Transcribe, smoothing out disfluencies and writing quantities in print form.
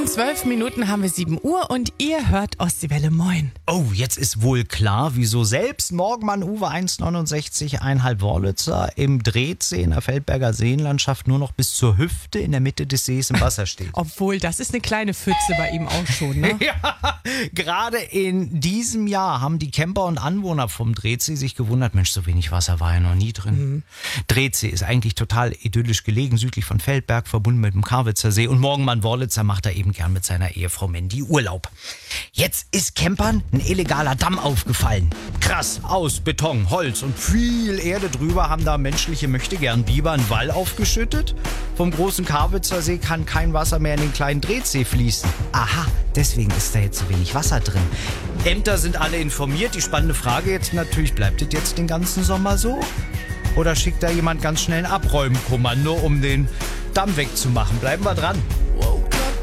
12 Minuten haben wir 7 Uhr und ihr hört Ostseewelle. Moin. Oh, jetzt ist wohl klar, wieso selbst Morgenmann-Uwe 1,69,5 Wörlitzer im Drehtsee in der Feldberger Seenlandschaft nur noch bis zur Hüfte in der Mitte des Sees im Wasser steht. Obwohl, das ist eine kleine Pfütze bei ihm auch schon, ne? Ja, gerade in diesem Jahr haben die Camper und Anwohner vom Drehtsee sich gewundert, Mensch, so wenig Wasser war ja noch nie drin. Drehtsee ist eigentlich total idyllisch gelegen, südlich von Feldberg, verbunden mit dem Karwitzer See, und Morgenmann-Wörlitzer macht da eben gern mit seiner Ehefrau Mandy Urlaub. Jetzt ist Campern ein illegaler Damm aufgefallen. Krass, aus Beton, Holz und viel Erde drüber haben da menschliche Möchtegern-Biber einen Wall aufgeschüttet. Vom großen Karwitzer See kann kein Wasser mehr in den kleinen Drehtsee fließen. Aha, deswegen ist da jetzt so wenig Wasser drin. Ämter sind alle informiert. Die spannende Frage jetzt natürlich, bleibt das jetzt den ganzen Sommer so? Oder schickt da jemand ganz schnell ein Abräumkommando, um den Damm wegzumachen? Bleiben wir dran.